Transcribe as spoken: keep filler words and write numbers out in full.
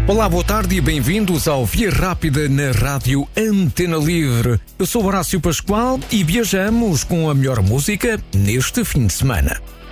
Olá, boa tarde e bem-vindos ao Via Rápida na Rádio Antena Livre. Eu sou Horácio Pascoal e viajamos com a melhor música neste fim de semana.